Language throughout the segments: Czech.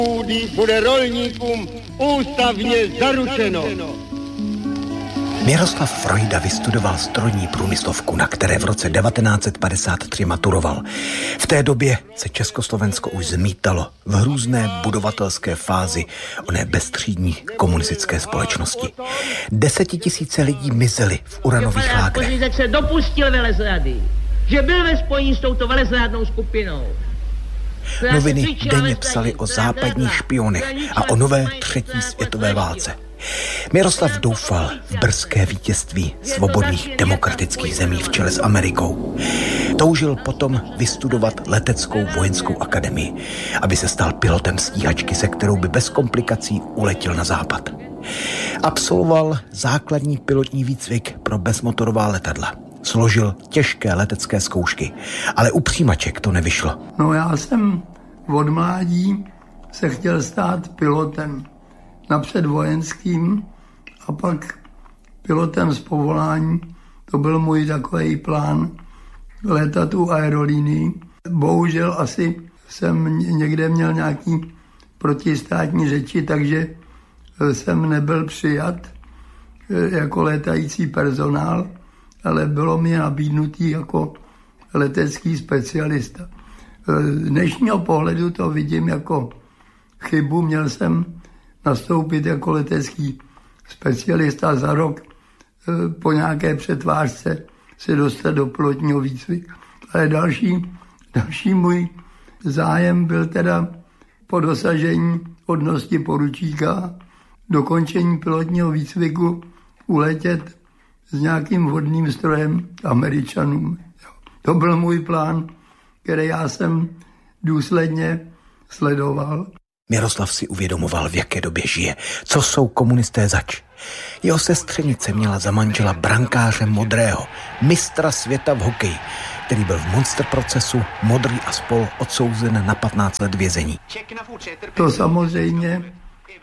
Půdy bude rolníkům ústavně zaručeno. Miroslav Frojda vystudoval strojní průmyslovku, na které v roce 1953 maturoval. V té době se Československo už zmítalo v hrůzné budovatelské fázi oné bezstřídní komunistické společnosti. 10 000 lidí mizeli v uranových lágrech. Se dopustil velezrady, že byl ve spojení s touto velezrádnou skupinou. Noviny denně psaly o západních špionech a o nové třetí světové válce. Miroslav doufal v brzké vítězství svobodných demokratických zemí v čele s Amerikou. Toužil potom vystudovat leteckou vojenskou akademii, aby se stal pilotem stíhačky, se kterou by bez komplikací uletěl na západ. Absolvoval základní pilotní výcvik pro bezmotorová letadla. Složil těžké letecké zkoušky, ale u přijímaček to nevyšlo. No já jsem od mládí se chtěl stát pilotem. Napřed vojenským a pak pilotem z povolání. To byl můj takový plán létat tu aerolinii. Bohužel asi jsem někde měl nějaký protistátní řeči, takže jsem nebyl přijat jako létající personál, ale bylo mi nabídnutý jako letecký specialista. Z dnešního pohledu to vidím jako chybu. Měl jsem nastoupit jako letecký specialista za rok po nějaké přetvářce se dostat do pilotního výcviku. Ale další můj zájem byl teda po dosažení hodnosti poručíka, dokončení pilotního výcviku uletět s nějakým vodním strojem Američanům. To byl můj plán, který já jsem důsledně sledoval. Miroslav si uvědomoval, v jaké době žije, co jsou komunisté zač. Jeho sestřenice měla za manžela brankáře Modrého, mistra světa v hokeji, který byl v monster procesu Modrý a spol odsouzen na 15 let vězení. To samozřejmě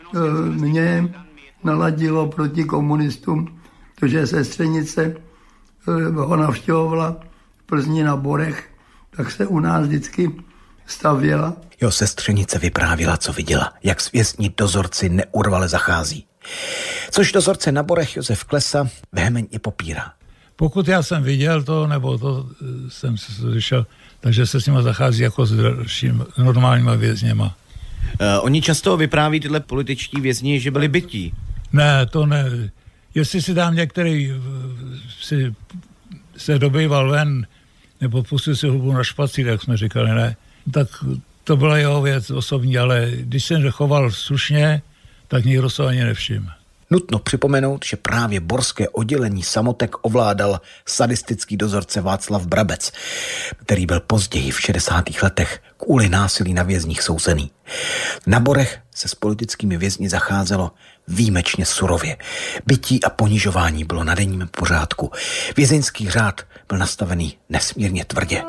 mě naladilo proti komunistům, protože sestřenice ho navštěvovala v Plzni na Borech, tak se u nás vždycky stavěla. Jeho sestřenice vyprávěla, co viděla, jak s vězni dozorci neurvale zachází. Což dozorce na Borech Josef Klesa vehementně popírá. Pokud já jsem viděl to, nebo to jsem slyšel, takže se s nima zachází jako s dalším normálníma vězněma. Oni často vypráví tyhle političtí vězni, že byli bytí. Ne, to ne. Jestli si tam některý si se dobýval ven, nebo pustil si hubu na špacír, jak jsme říkali, ne, tak to byla jeho věc osobní, ale když jsem choval slušně, tak nikdo se ani nevšiml. Nutno připomenout, že právě borské oddělení samotek ovládal sadistický dozorce Václav Brabec, který byl později v 60. letech kvůli násilí na vězních souzený. Na Borech se s politickými vězni zacházelo výjimečně surově. Bití a ponižování bylo na denním pořádku. Vězeňský řád byl nastavený nesmírně tvrdě.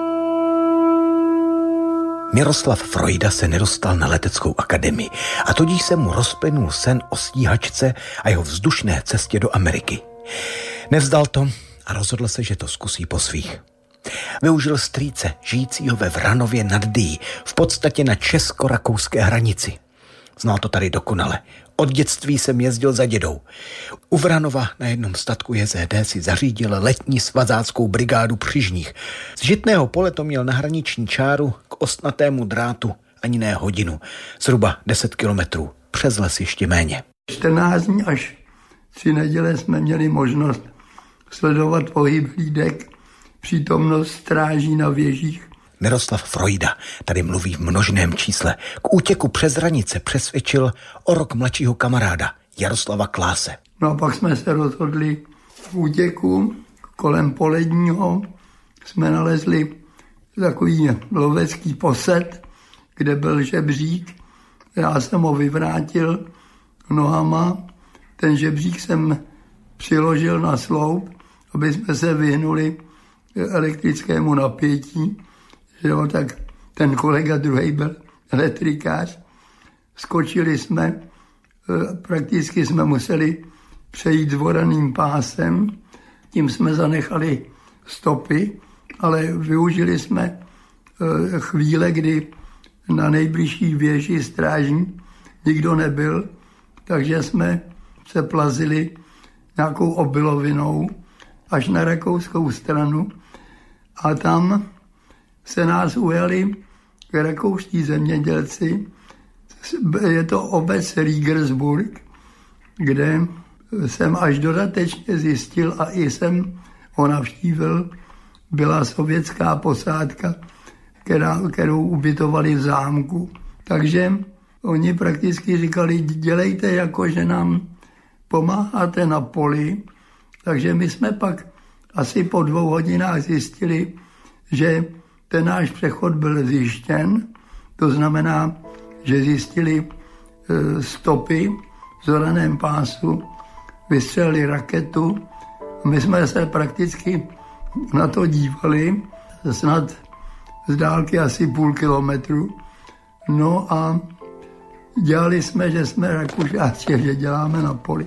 Miroslav Frojda se nedostal na leteckou akademii a tudíž se mu rozplynul sen o stíhačce a jeho vzdušné cestě do Ameriky. Nevzdal to a rozhodl se, že to zkusí po svých. Využil strýce, žijícího ve Vranově nad Dyjí, v podstatě na česko-rakouské hranici. Znal to tady dokonale. Od dětství jsem jezdil za dědou. U Vranova na jednom statku JZD si zařídil letní svazáckou brigádu přižních. Z Žitného pole to měl na hraniční čáru k ostnatému drátu ani ne hodinu. Zhruba 10 kilometrů. Přes les ještě méně. 14 dní až 3 neděle jsme měli možnost sledovat pohyb hlídek, přítomnost stráží na věžích. Miroslav Frojda tady mluví v množném čísle. K útěku přes hranice přesvědčil o rok mladšího kamaráda Jaroslava Kláse. No a pak jsme se rozhodli v útěku kolem Poledního. Jsme nalezli takový lovecký posed, kde byl žebřík. Já jsem ho vyvrátil nohama. Ten žebřík jsem přiložil na sloup, aby jsme se vyhnuli elektrickému napětí. Jo, tak ten kolega druhý byl elektrikář. Skočili jsme, prakticky jsme museli přejít dvoraným pásem, tím jsme zanechali stopy, ale využili jsme chvíle, kdy na nejbližší věži strážní nikdo nebyl, takže jsme se plazili nějakou obilovinou až na rakouskou stranu a tam se nás ujali rakouští zemědělci. Je to obec Regensburg, kde jsem až dodatečně zjistil a i jsem ho navštívil, byla sovětská posádka, kterou ubytovali v zámku. Takže oni prakticky říkali, dělejte jako, že nám pomáháte na poli. Takže my jsme pak asi po 2 hodinách zjistili, že ten náš přechod byl zjištěn. To znamená, že zjistili stopy v zoraném pásu, vystřelili raketu. My jsme se prakticky na to dívali, snad z dálky asi půl kilometru. No a dělali jsme, že jsme Rakušáci, že děláme na poli.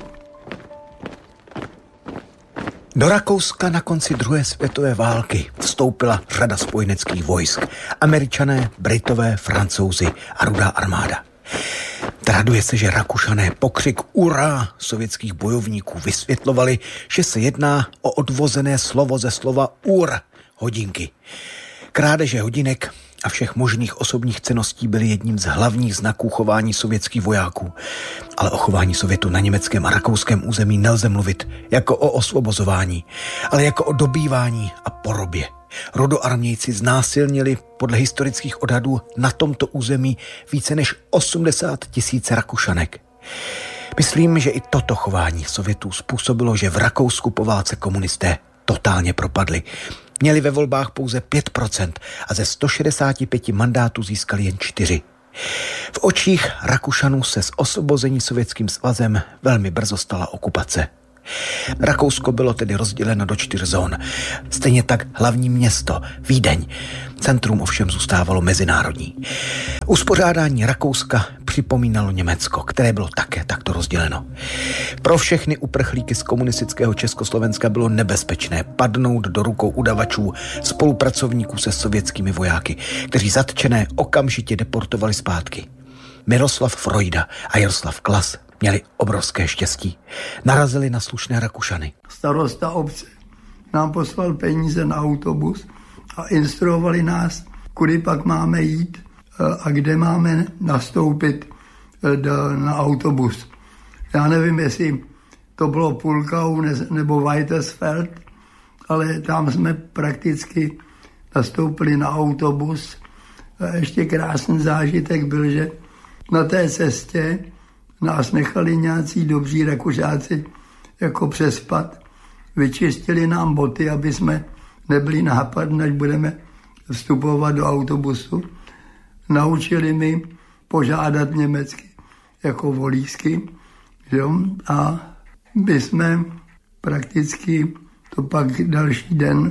Do Rakouska na konci druhé světové války vstoupila řada spojeneckých vojsk. Američané, Britové, Francouzi a Rudá armáda. Traduje se, že Rakušané pokřik "Ura!" sovětských bojovníků vysvětlovali, že se jedná o odvozené slovo ze slova ur, hodinky. Krádeže hodinek a všech možných osobních cenností byly jedním z hlavních znaků chování sovětských vojáků. Ale o chování Sovětu na německém a rakouském území nelze mluvit jako o osvobozování, ale jako o dobývání a porobě. Rudoarmějci znásilnili podle historických odhadů na tomto území více než 80 000 Rakušanek. Myslím, že i toto chování Sovětů způsobilo, že v Rakousku po válce komunisté totálně propadli. Měli ve volbách pouze 5% a ze 165 mandátů získali jen 4. V očích Rakušanů se z osvobození Sovětským svazem velmi brzo stala okupace. Rakousko bylo tedy rozděleno do 4 zón. Stejně tak hlavní město, Vídeň. Centrum ovšem zůstávalo mezinárodní. Uspořádání Rakouska připomínalo Německo, které bylo také takto rozděleno. Pro všechny uprchlíky z komunistického Československa bylo nebezpečné padnout do rukou udavačů, spolupracovníků se sovětskými vojáky, kteří zatčené okamžitě deportovali zpátky. Miroslav Frojda a Jaroslav Klas měli obrovské štěstí. Narazili na slušné Rakušany. Starosta obce nám poslal peníze na autobus a instruovali nás, kudy pak máme jít a kde máme nastoupit na autobus. Já nevím, jestli to bylo Pulkau nebo Weitersfeld, ale tam jsme prakticky nastoupili na autobus. A ještě krásný zážitek byl, že na té cestě nás nechali nějací dobří Rakušáci jako přespat. Vyčistili nám boty, aby jsme nebyli nápadní, až budeme vstupovat do autobusu. Naučili mi požádat německy jako volísky. Jo? A my jsme prakticky to pak další den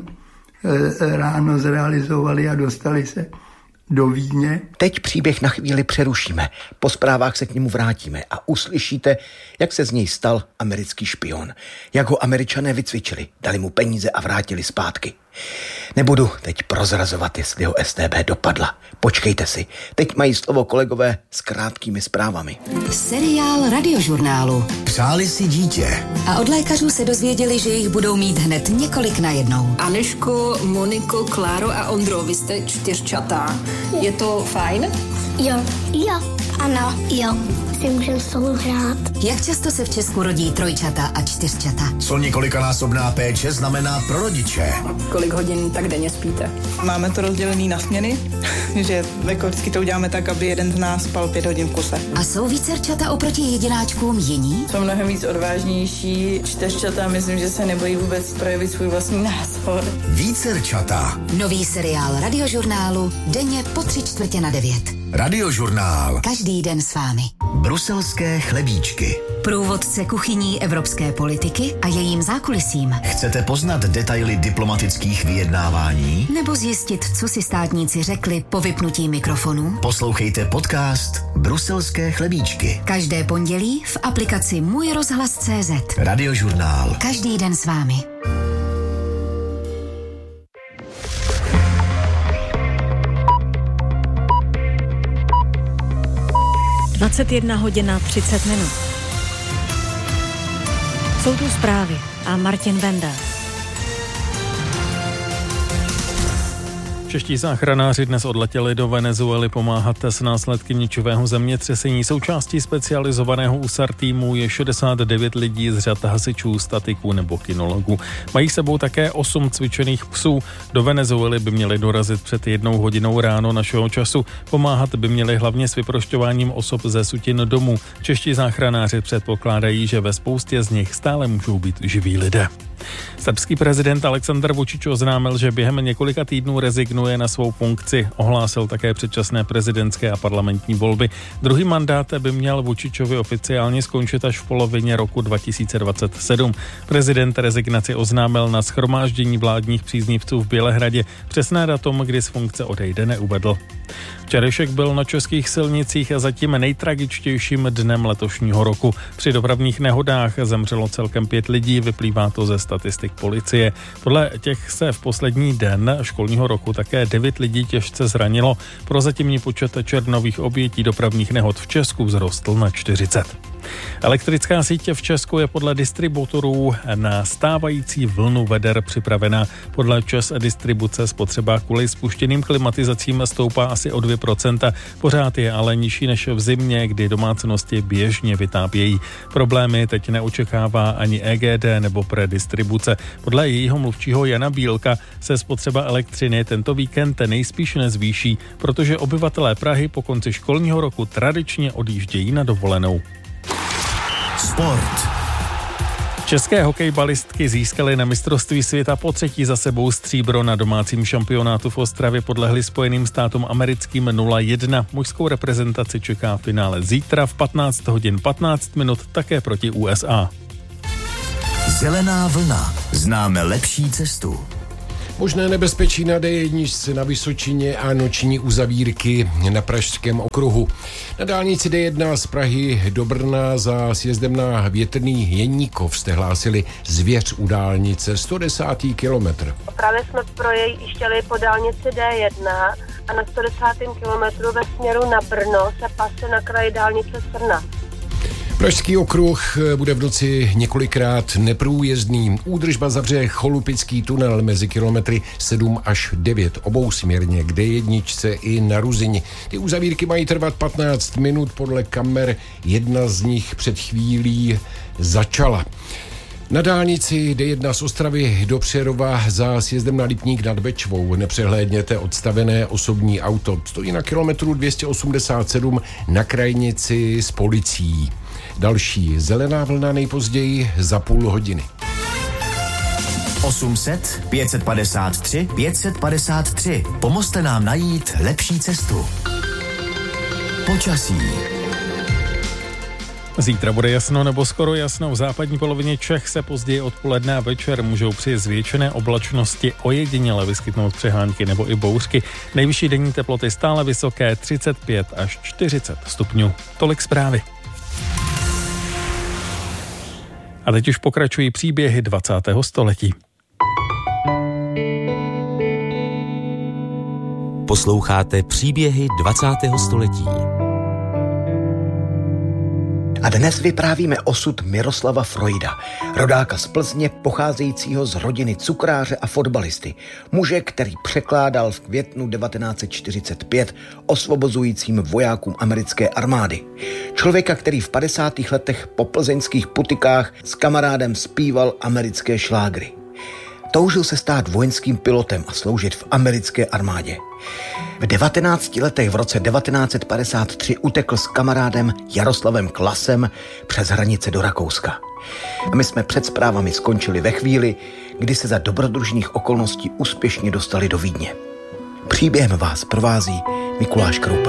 ráno zrealizovali a dostali se do Vídně. Teď příběh na chvíli přerušíme. Po zprávách se k němu vrátíme a uslyšíte, jak se z něj stal americký špion. Jak ho Američané vycvičili, dali mu peníze a vrátili zpátky. Nebudu teď prozrazovat, jestli ho StB dopadla. Počkejte si, teď mají slovo kolegové s krátkými zprávami. Seriál Radiožurnálu. Přáli si dítě. A od lékařů se dozvěděli, že jich budou mít hned několik najednou. Anežko, Moniko, Kláro a Ondro, vy jste 4čatá. Je to fajn? Jo, ano, jo. Si můžeme spolu hrát. Jak často se v Česku rodí trojčata a 4čata? Co několikanásobná péče znamená pro rodiče? Kolik hodin tak denně spíte? Máme to rozdělený na směny, že vždycky to uděláme tak, aby jeden z nás spal 5 hodin v kuse. A jsou vícerčata oproti jedináčkům jiní? Jsou mnohem víc odvážnější. 4čata myslím, že se nebojí vůbec projevit svůj vlastní názor. Vícerčata. Nový seriál Radiožurnálu denně po 8:45. Radiožurnál. Každý den s vámi. Bruselské chlebíčky. Průvodce kuchyní evropské politiky a jejím zákulisím. Chcete poznat detaily diplomatických vyjednávání? Nebo zjistit, co si státníci řekli po vypnutí mikrofonu? Poslouchejte podcast Bruselské chlebíčky. Každé pondělí v aplikaci Můj rozhlas.cz. Radiožurnál. Každý den s vámi. 21 hodina 30 minut. Jsou tu zprávy a Martin Benda. Čeští záchranáři dnes odletěli do Venezuely pomáhat s následky ničivého zemětřesení. Součástí specializovaného USAR týmu je 69 lidí z řad hasičů, statiků nebo kinologů. Mají sebou také 8 cvičených psů. Do Venezuely by měli dorazit před 1 hodinou ráno našeho času. Pomáhat by měli hlavně s vyprošťováním osob ze sutin domů. Čeští záchranáři předpokládají, že ve spoustě z nich stále můžou být živí lidé. Srbský prezident Aleksandar Vučić oznámil, že během několika týdnů rezignuje na svou funkci. Ohlásil také předčasné prezidentské a parlamentní volby. Druhý mandát by měl Vučićovi oficiálně skončit až v polovině roku 2027. Prezident rezignaci oznámil na shromáždění vládních příznivců v Bělehradě. Přesné datum, kdy z funkce odejde, neuvedl. Včerejšek byl na českých silnicích a zatím nejtragičtějším dnem letošního roku. Při dopravních nehodách zemřelo celkem 5 lidí, vyplývá to ze statistik policie. Podle těch se v poslední den školního roku také 9 lidí těžce zranilo. Prozatímní počet červnových obětí dopravních nehod v Česku vzrostl na 40. Elektrická síť v Česku je podle distributorů na stávající vlnu veder připravená. Podle ČEZ distribuce spotřeba kvůli spuštěným klimatizacím stoupá asi o 2%. Pořád je ale nižší než v zimě, kdy domácnosti běžně vytápějí. Problémy teď neočekává ani EGD nebo predistribuce. Podle jejího mluvčího Jana Bílka se spotřeba elektřiny tento víkend nejspíš nezvýší, protože obyvatelé Prahy po konci školního roku tradičně odjíždějí na dovolenou. Sport. České hokejbalistky získaly na mistrovství světa po 3. za sebou stříbro. Na domácím šampionátu v Ostravě podlehli Spojeným státům americkým 0-1. Mužskou reprezentaci čeká finále zítra v 15 hodin 15 minut také proti USA. Zelená vlna. Známe lepší cestu. Možné nebezpečí na D1 na Vysočině a noční uzavírky na Pražském okruhu. Na dálnici D1 z Prahy do Brna za sjezdem na Větrný Jeníkov jste hlásili zvěř u dálnice 110. kilometr. Právě jsme projížděli po dálnici D1 a na 110. kilometru ve směru na Brno se pase na kraji dálnice Srna. Pražský okruh bude v noci několikrát neprůjezdný. Údržba zavře Cholupický tunel mezi kilometry 7 až 9 obousměrně k D1 i na Ruzyni. Ty uzavírky mají trvat 15 minut podle kamer, jedna z nich před chvílí začala. Na dálnici D1 z Ostravy do Přerova za sjezdem na Lipník nad Bečvou nepřehlédněte odstavené osobní auto. Stojí na kilometru 287 na krajnici s policií. Další zelená vlna nejpozději za půl hodiny. 800 553 553. Pomozte nám najít lepší cestu. Počasí. Zítra bude jasno nebo skoro jasno. V západní polovině Čech se později odpoledne a večer můžou při zvětšené oblačnosti ojediněle vyskytnout přehánky nebo i bouřky. Nejvyšší denní teploty stále vysoké 35 až 40 stupňů. Tolik zprávy. A teď už pokračují příběhy 20. století. Posloucháte příběhy 20. století. A dnes vyprávíme osud Miroslava Freuda, rodáka z Plzně, pocházejícího z rodiny cukráře a fotbalisty. Muže, který překládal v květnu 1945 osvobozujícím vojákům americké armády. Člověka, který v 50. letech po plzeňských putikách s kamarádem zpíval americké šlágry. Toužil se stát vojenským pilotem a sloužit v americké armádě. V 19 letech v roce 1953 utekl s kamarádem Jaroslavem Klasem přes hranice do Rakouska. A my jsme před zprávami skončili ve chvíli, kdy se za dobrodružných okolností úspěšně dostali do Vídně. Příběhem vás provází Mikuláš Kroupa.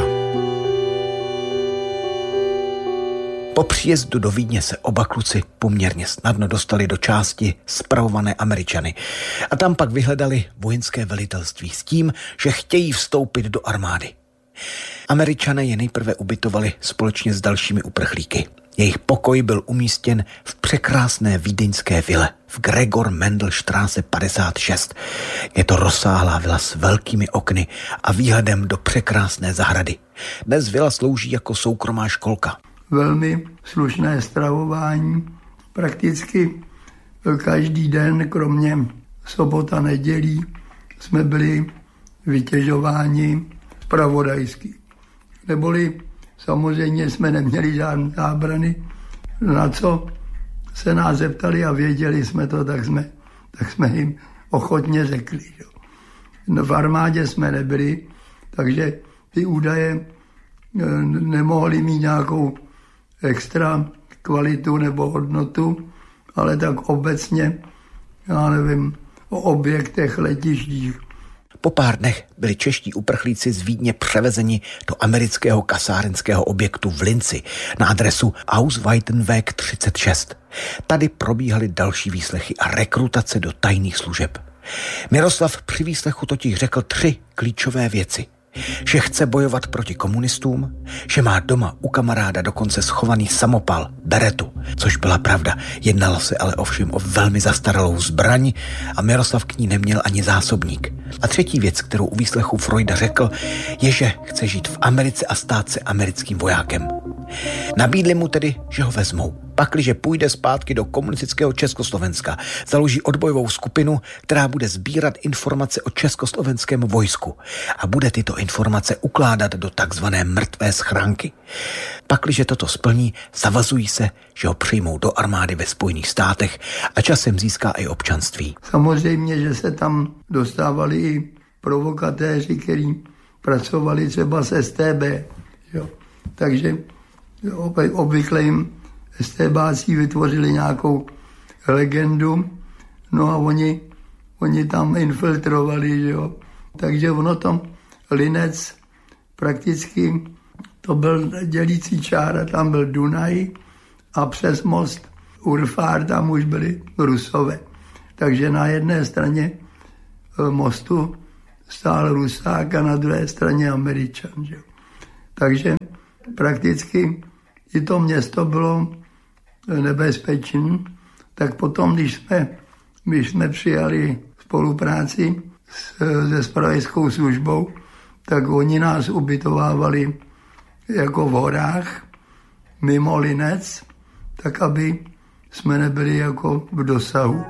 Po příjezdu do Vídně se oba kluci poměrně snadno dostali do části spravované Američany a tam pak vyhledali vojenské velitelství s tím, že chtějí vstoupit do armády. Američané je nejprve ubytovali společně s dalšími uprchlíky. Jejich pokoj byl umístěn v překrásné vídeňské vile v Gregor Mendel Straße 56. Je to rozsáhlá vila s velkými okny a výhledem do překrásné zahrady. Dnes vila slouží jako soukromá školka. Velmi slušné stravování. Prakticky každý den, kromě sobota, nedělí, jsme byli vytěžováni zpravodajsky. Neboli samozřejmě jsme neměli žádné zábrany, na co se nás zeptali a věděli jsme to, tak jsme jim ochotně řekli. V armádě jsme nebyli, takže ty údaje nemohly mít nějakou extra kvalitu nebo hodnotu, ale tak obecně, já nevím, o objektech, letištích. Po pár dnech byli čeští uprchlíci z Vídně převezeni do amerického kasárenského objektu v Linci na adresu Ausweitenweg 36. Tady probíhaly další výslechy a rekrutace do tajných služeb. Miroslav při výslechu totiž řekl 3 klíčové věci. Že chce bojovat proti komunistům, že má doma u kamaráda dokonce schovaný samopal, beretu, což byla pravda. Jednalo se ale ovšem o velmi zastaralou zbraň a Miroslav k ní neměl ani zásobník. A třetí věc, kterou u výslechu Freuda řekl, je, že chce žít v Americe a stát se americkým vojákem. Nabídli mu tedy, že ho vezmou. Pakliže půjde zpátky do komunistického Československa, založí odbojovou skupinu, která bude sbírat informace o československém vojsku a bude tyto informace ukládat do takzvané mrtvé schránky. Pakliže toto splní, zavazují se, že ho přijmou do armády ve Spojených státech a časem získá i občanství. Samozřejmě, že se tam dostávali i provokatéři, kteří pracovali třeba s StB. Jo. Takže obvykle jim StBáci vytvořili nějakou legendu, no a oni tam infiltrovali, že jo. Takže ono to Linec prakticky, to byl dělící čára, tam byl Dunaj a přes most Urfár tam už byli Rusové. Takže na jedné straně mostu stál Rusák a na druhé straně Američan, že jo. Takže prakticky i to město bylo nebezpečné, tak potom, když jsme přijali spolupráci se zpravodajskou službou, tak oni nás ubytovávali jako v horách, mimo Linec, tak aby jsme nebyli jako v dosahu.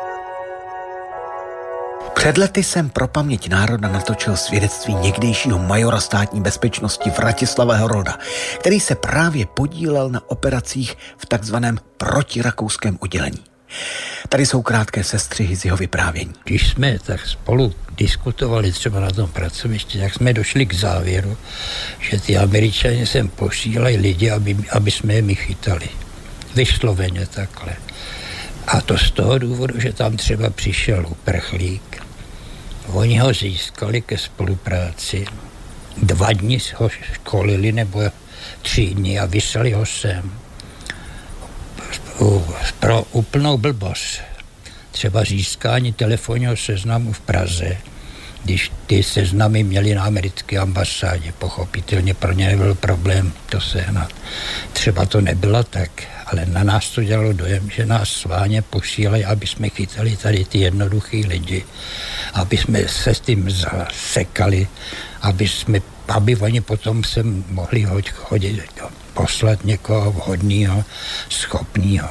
Před lety jsem pro paměť národa natočil svědectví někdejšího majora státní bezpečnosti Vratislava Heroda, který se právě podílel na operacích v takzvaném protirakouském oddělení. Tady jsou krátké sestřihy z jeho vyprávění. Když jsme tak spolu diskutovali třeba na tom pracovišti, tak jsme došli k závěru, že ty Američané sem posílají lidi, aby jsme je my chytali. Vysloveně takhle. A to z toho důvodu, že tam třeba přišel uprchlík. Oni ho získali ke spolupráci. 2 dny ho školili, nebo 3 dny a vyslali ho sem. Pro úplnou blbost. Třeba získání telefonního seznamu v Praze, když ty seznamy měli na americké ambasádě, pochopitelně pro ně nebyl problém to sehnat. Třeba to nebylo tak, ale na nás to dělalo dojem, že nás sváně posílají, aby jsme chytali tady ty jednoduchý lidi, aby jsme se s tím zasekali, aby oni potom se mohli chodit, poslat někoho vhodného, schopného.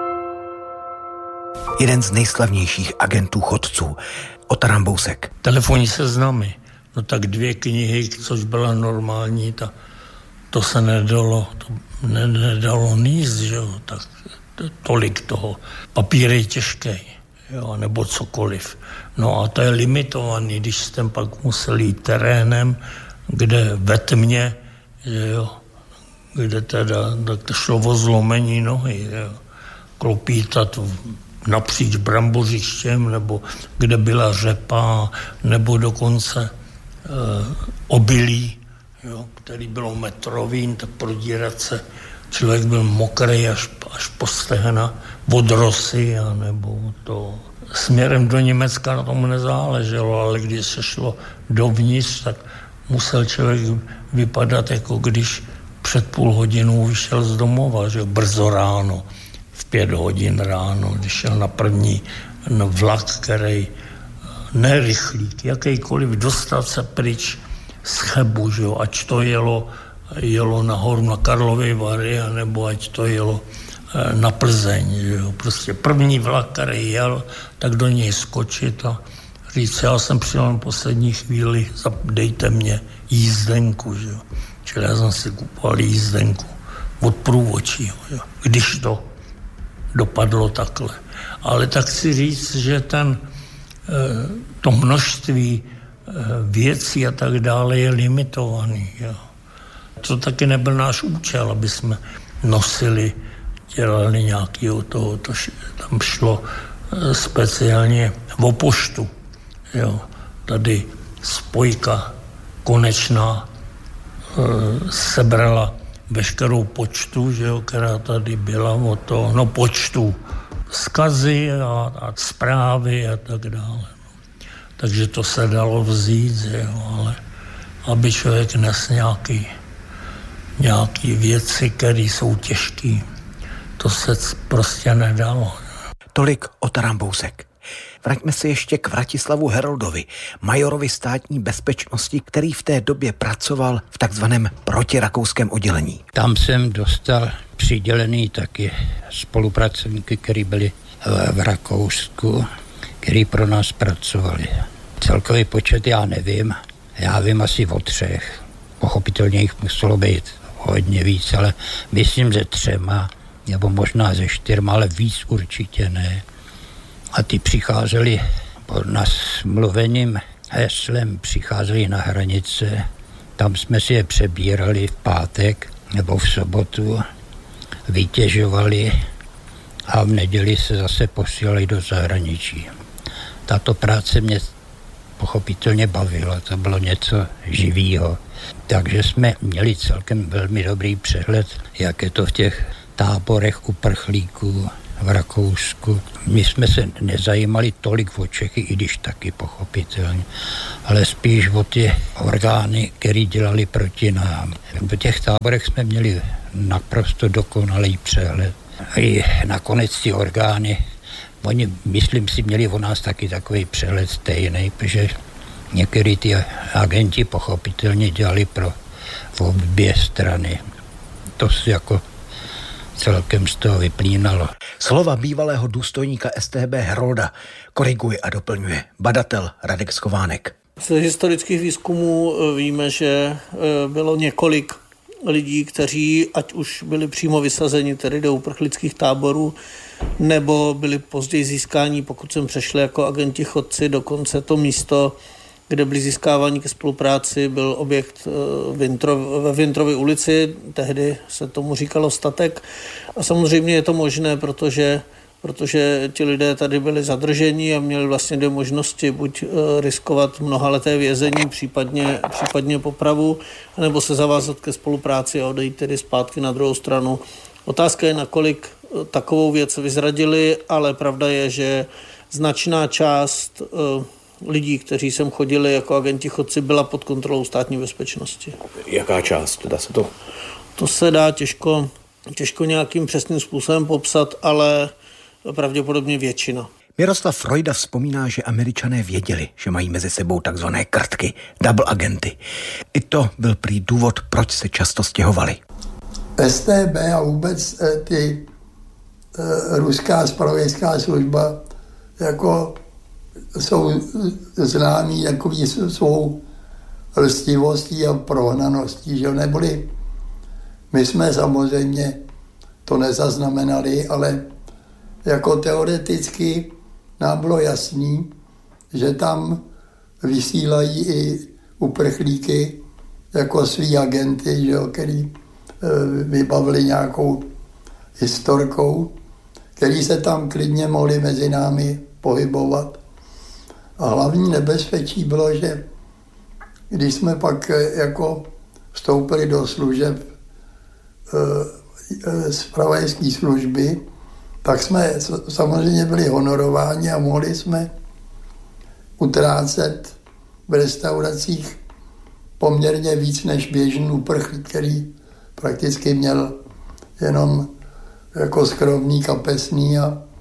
Jeden z nejslavnějších agentů chodců, Ota Rambousek. Telefonní seznamy. No tak 2 knihy, což byla normální, to se nedalo níst, že jo, tak tolik toho. Papír je těžký, jo, nebo cokoliv. No a to je limitovaný, když jste pak musel jít terénem, kde ve tmě, že jo, kde teda tak to šlo o zlomení nohy, že jo, klopítat napříč brambořištěm, nebo kde byla řepa, nebo dokonce obilí, jo, který bylo metrový, tak prodírat se. Člověk byl mokrý až po stehna, od rosy, nebo to. Směrem do Německa na tomu nezáleželo, ale když se šlo dovnitř, tak musel člověk vypadat, jako když před půl hodinou vyšel z domova, že brzo ráno, v 5 hodin ráno, když šel na první vlak, který nerychlík, jakýkoliv, dostat se pryč z Chebu, že jo, ať to jelo nahoru na Karlovy Vary, nebo ať to jelo na Plzeň, že jo. Prostě první vlak, který jel, tak do něj skočit a říct, já jsem přijel na poslední chvíli, dejte mě jízdenku, že jo. Čili já jsem si kupoval jízdenku od průvodčího, jo, když to dopadlo takhle. Ale tak chci říct, že to množství věcí a tak dále je limitovaný. Jo. To taky nebyl náš účel, aby jsme nosili, dělali nějakého toho, tam šlo speciálně o poštu. Jo. Tady spojka konečná sebrala veškerou počtu, že jo, která tady byla o to, počtu, vzkazy a zprávy a tak dále. Takže to se dalo vzít, že jo, ale aby člověk nes nějaký věci, které jsou těžké, to se prostě nedalo. Tolik Ota Rambousek. Vraťme se ještě k Vratislavu Heroldovi, majorovi státní bezpečnosti, který v té době pracoval v takzvaném protirakouském oddělení. Tam jsem dostal přidělený taky spolupracovníky, kteří byli v Rakousku, kteří pro nás pracovali. Celkový počet já nevím, já vím asi o 3. Pochopitelně jich muselo být hodně víc, ale myslím, že 3, nebo možná ze 4, ale víc určitě ne. A ty přicházeli pod nasmluveným heslem, přicházeli na hranice, tam jsme si je přebírali v pátek nebo v sobotu, vytěžovali a v neděli se zase posílali do zahraničí. Tato práce mě pochopitelně bavila, to bylo něco živého. Takže jsme měli celkem velmi dobrý přehled, jak je to v těch táborech uprchlíků v Rakousku. My jsme se nezajímali tolik o Čechy, i když taky pochopitelně, ale spíš o ty orgány, které dělali proti nám. V těch táborech jsme měli naprosto dokonalý přehled. I nakonec ty orgány, oni, myslím si, měli o nás taky takový přehled stejný, protože některý ty agenti pochopitelně dělali pro obě strany. To si jako celkem z toho vyplínalo. Slova bývalého důstojníka StB Herolda koriguje a doplňuje badatel Radek Schovánek. Z historických výzkumů víme, že bylo několik lidí, kteří ať už byli přímo vysazeni tedy do uprchlických táborů, nebo byli později získáni, pokud jsem přešli jako agenti chodci, dokonce to místo, kde byli získáváni ke spolupráci, byl objekt ve Vintrově ulici, tehdy se tomu říkalo Statek. A samozřejmě je to možné, protože ti lidé tady byli zadrženi a měli vlastně 2 možnosti, buď riskovat mnohaleté vězení, případně popravu, nebo se zavázat ke spolupráci a odejít tedy zpátky na druhou stranu. Otázka je, nakolik takovou věc vyzradili, ale pravda je, že značná část lidí, kteří sem chodili jako agenti chodci, byla pod kontrolou státní bezpečnosti. Jaká část? Dá se to? To se dá těžko nějakým přesným způsobem popsat, ale pravděpodobně většina. Miroslav Frojda vzpomíná, že Američané věděli, že mají mezi sebou takzvané krtky, double agenty. I to byl prý důvod, proč se často stěhovali. StB a vůbec ty ruská zpravodajská služba jako jsou známí takový svou lstivostí a prohnaností, že neboli my jsme samozřejmě to nezaznamenali, ale jako teoreticky nám bylo jasný, že tam vysílají i uprchlíky jako svý agenty, že jo, který vybavili nějakou historkou, který se tam klidně mohli mezi námi pohybovat. A hlavní nebezpečí bylo, že když jsme pak jako vstoupili do služeb zpravodajské služby, tak jsme samozřejmě byli honorováni a mohli jsme utrácet v restauracích poměrně víc než běžný uprchlík, který prakticky měl jenom jako skromný kapesný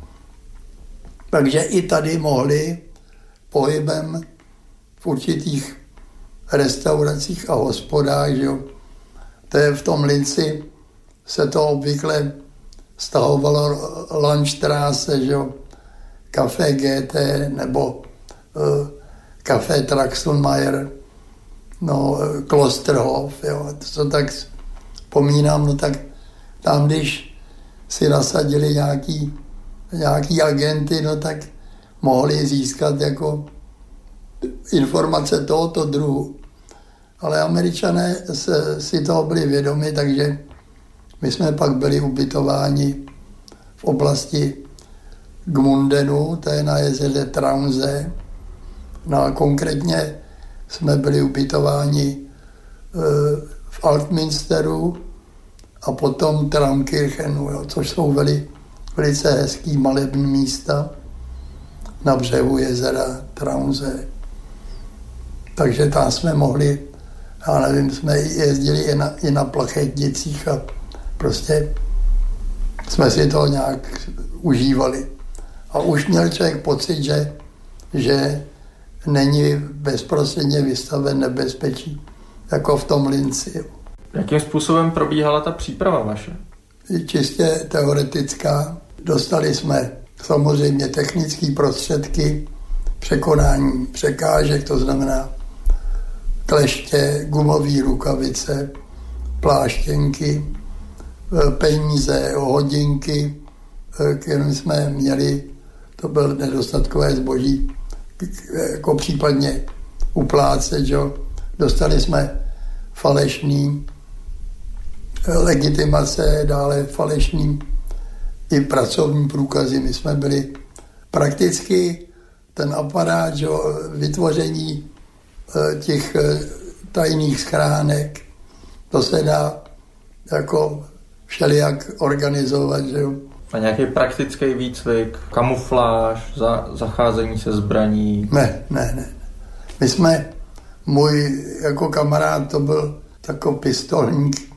takže i tady mohli pohybem v určitých restauracích a hospodách, že jo. To je v tom Linci se to obvykle stahovalo Landstraße, že jo, Café GT nebo Café Traxelmeier, no Klosterhof, jo, to tak vzpomínám, no tak tam, když si nasadili nějaký agenty, no tak mohli získat jako informace tohoto druhu. Ale Američané si toho byli vědomi, takže my jsme pak byli ubytováni v oblasti Gmundenu, to je na jezeře Traunsee. No a konkrétně jsme byli ubytováni v Altmünsteru a potom Traumkirchenu, jo, což jsou velice hezký malební místa na břehu jezera Traunsee. Takže tam jsme mohli, já nevím, jsme jezdili i na plachetnicích a prostě jsme si to nějak užívali. A už měl člověk pocit, že není bezprostředně vystaven nebezpečí, jako v tom Linci. Jakým způsobem probíhala ta příprava vaše? Čistě teoretická. Dostali jsme samozřejmě technické prostředky, překonání překážek, to znamená kleště, gumové rukavice, pláštěnky, peníze, hodinky, které jsme měli, to byl nedostatkové zboží, jako případně uplácet, že? Dostali jsme falešný legitimace, dále falešný i pracovní průkazy. My jsme byli prakticky ten aparát, že? Vytvoření těch tajných schránek, to se dá jako všelijak organizovat, že jo. A nějaký praktický výcvik, kamufláž, zacházení se zbraní? Ne. My jsme, můj jako kamarád, to byl takový pistolník,